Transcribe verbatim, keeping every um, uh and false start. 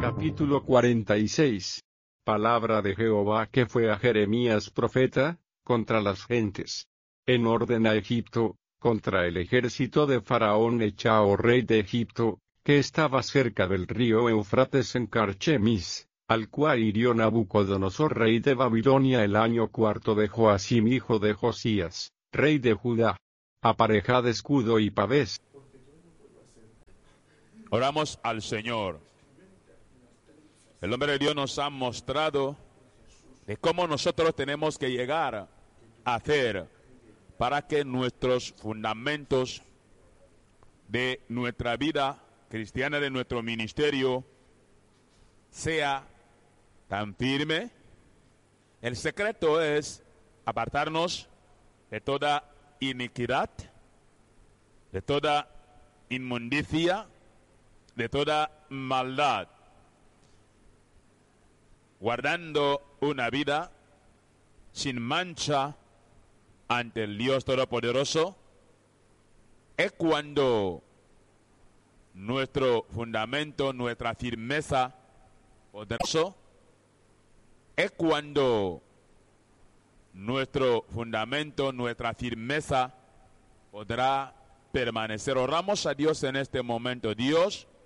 Capítulo cuarenta y seis. Palabra de Jehová que fue a Jeremías profeta, contra las gentes. En orden a Egipto, contra el ejército de Faraón Echao rey de Egipto, que estaba cerca del río Eufrates en Carchemis, al cual hirió Nabucodonosor rey de Babilonia el año cuarto de Joacim hijo de Josías, rey de Judá. Aparejad escudo y pavés. Oramos al Señor. El hombre de Dios nos ha mostrado de cómo nosotros tenemos que llegar a hacer para que nuestros fundamentos de nuestra vida cristiana, de nuestro ministerio, sea tan firme. El secreto es apartarnos de toda iniquidad, de toda inmundicia, de toda maldad, guardando una vida sin mancha ante el Dios Todopoderoso. Es cuando nuestro fundamento, nuestra firmeza poderoso, es cuando nuestro fundamento, nuestra firmeza podrá permanecer. Oramos a Dios en este momento. Dios,